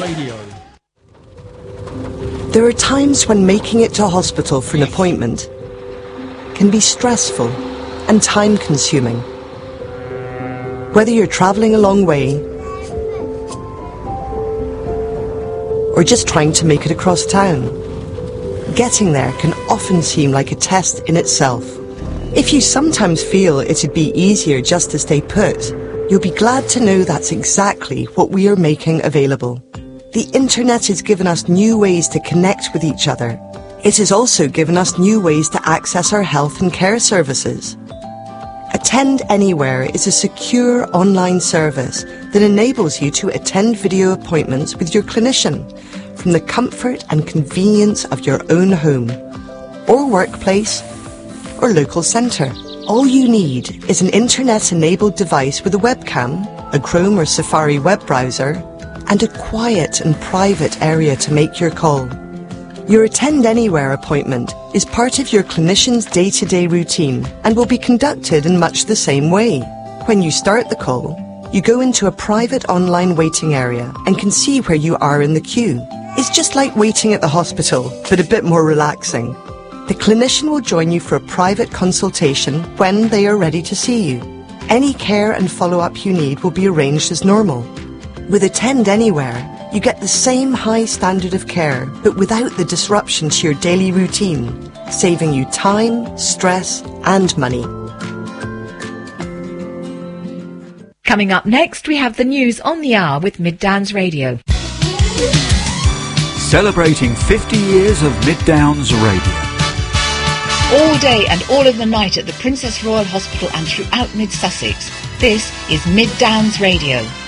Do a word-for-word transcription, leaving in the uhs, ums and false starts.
Radio. There are times when making it to hospital for an appointment can be stressful and time-consuming. Whether you're travelling a long way or just trying to make it across town, getting there can often seem like a test in itself. If you sometimes feel it'd be easier just to stay put, you'll be glad to know that's exactly what we are making available. The internet has given us new ways to connect with each other. It has also given us new ways to access our health and care services. Attend Anywhere is a secure online service that enables you to attend video appointments with your clinician from the comfort and convenience of your own home, or workplace, or local centre. All you need is an internet-enabled device with a webcam, a Chrome or Safari web browser, and a quiet and private area to make your call. Your Attend Anywhere appointment is part of your clinician's day-to-day routine and will be conducted in much the same way. When you start the call, you go into a private online waiting area and can see where you are in the queue. It's just like waiting at the hospital, but a bit more relaxing. The clinician will join you for a private consultation when they are ready to see you. Any care and follow-up you need will be arranged as normal. With Attend Anywhere, you get the same high standard of care, but without the disruption to your daily routine, saving you time, stress, and money. Coming up next, we have the news on the hour with Mid Downs Radio. Celebrating fifty years of Mid Downs Radio. All day and all of the night at the Princess Royal Hospital and throughout Mid Sussex. This is Mid Downs Radio.